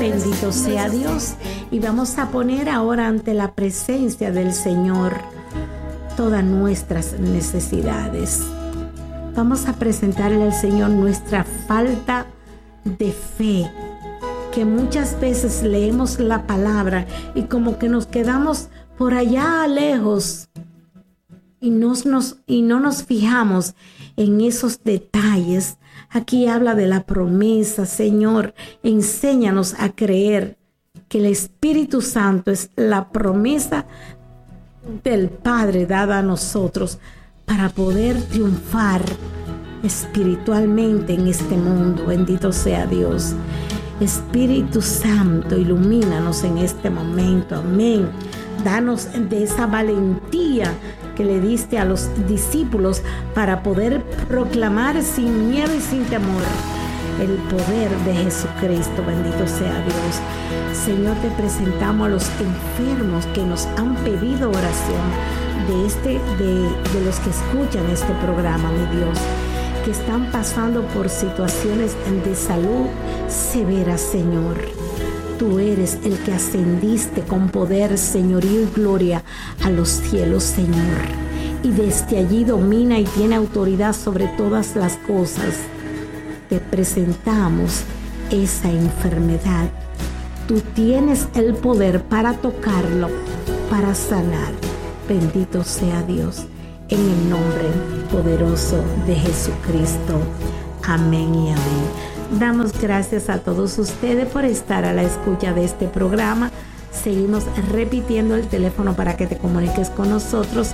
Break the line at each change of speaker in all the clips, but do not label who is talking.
Bendito sea Dios. Y vamos a poner ahora ante la presencia del Señor todas nuestras necesidades. Vamos a presentarle al Señor nuestra falta de fe, que muchas veces leemos la palabra y como que nos quedamos por allá lejos y no nos fijamos en esos detalles. Aquí habla de la promesa. Señor, enséñanos a creer que el Espíritu Santo es la promesa del Padre dada a nosotros para poder triunfar espiritualmente en este mundo. Bendito sea Dios. Espíritu Santo, ilumínanos en este momento. Amén. Danos de esa valentía que le diste a los discípulos para poder proclamar sin miedo y sin temor el poder de Jesucristo. Bendito sea Dios. Señor, te presentamos a los enfermos que nos han pedido oración de los que escuchan este programa, mi Dios, que están pasando por situaciones de salud severas, Señor. Tú eres el que ascendiste con poder, señorío y gloria a los cielos, Señor. Y desde allí domina y tiene autoridad sobre todas las cosas. Te presentamos esa enfermedad. Tú tienes el poder para tocarlo, para sanar. Bendito sea Dios, en el nombre poderoso de Jesucristo. Amén y amén. Damos gracias a todos ustedes por estar a la escucha de este programa. Seguimos repitiendo el teléfono para que te comuniques con nosotros: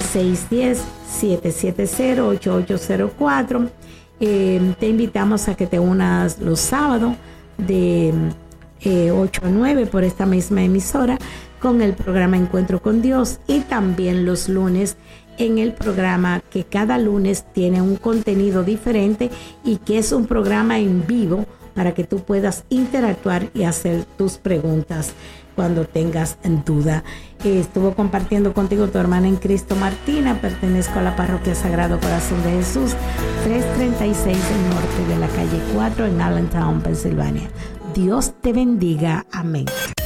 610-770-8804. Te invitamos a que te unas los sábados de 8 a 9 por esta misma emisora con el programa Encuentro con Dios, y también los lunes en el programa que cada lunes tiene un contenido diferente y que es un programa en vivo para que tú puedas interactuar y hacer tus preguntas cuando tengas duda. Estuvo compartiendo contigo tu hermana en Cristo, Martina. Pertenezco a la Parroquia Sagrado Corazón de Jesús, 336 del norte de la calle 4 en Allentown, Pensilvania. Dios te bendiga. Amén.